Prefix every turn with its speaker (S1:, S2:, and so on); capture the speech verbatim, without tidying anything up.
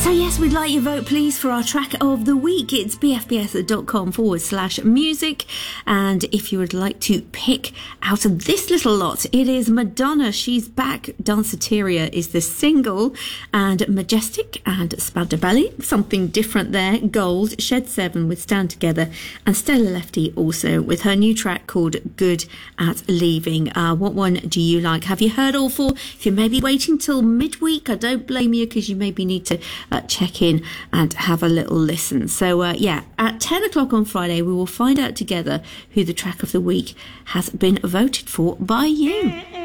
S1: So yes, we'd like your vote please for our track of the week. It's bfbs.com forward slash music. And if you would like to pick out of this little lot, it is Madonna, She's Back. Danceteria is the single, and Majestic and Spadabelli, something different there. Gold, Shed seven with Stand Together, and Stella Lefty also with her new track called Good at Leaving. Uh, what one do you like? Have you heard all four? If you're maybe waiting till midweek, I don't blame you, because you maybe need to uh, check in and have a little listen. So uh, yeah, at ten o'clock on Friday we will find out together who the track of the week has been voted for by you.